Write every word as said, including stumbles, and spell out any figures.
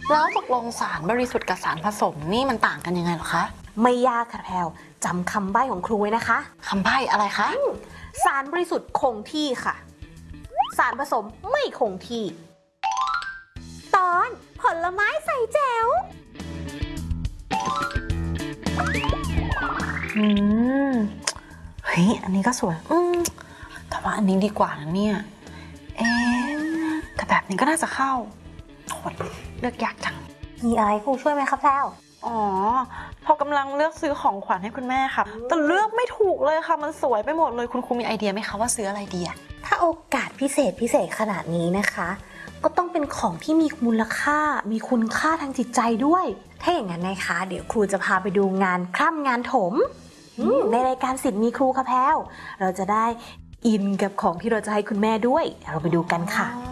แล้วตกลงสารบริสุทธิ์กับสารผสมนี่มันต่างกันยังไงเหรอคะไม่ยากค่ะแพลวจำคำใบ้ของครูไว้นะคะคำใบ้อะไรคะสารบริสุทธิ์คงที่ค่ะสารผสมไม่คงที่ตอนผลไม้ใส่แจ๋วอืมเฮ้ยอันนี้ก็สวยอืมแต่ว่าอันนี้ดีกว่านะเนี่ยเอ๊ะแต่แบบนี้ก็น่าจะเข้าโหดเลือกยากจังมีอะไรครูช่วยไหมคะแพลวอ๋อพอกำลังเลือกซื้อของขวัญให้คุณแม่ค่ะแต่เลือกไม่ถูกเลยค่ะมันสวยไปหมดเลยคุณครูมีไอเดียไหมคะว่าซื้ออะไรดีอะถ้าโอกาสพิเศษพิเศษขนาดนี้นะคะก็ต้องเป็นของที่มีมูลค่ามีคุณค่าทางจิตใจด้วยถ้าอย่างนั้นนะคะเดี๋ยวครูจะพาไปดูงานคร่ำงานถมในรายการศิลป์มีครูค่ะแพลวเราจะได้อินกับของที่เราจะให้คุณแม่ด้วยเราไปดูกันค่ะ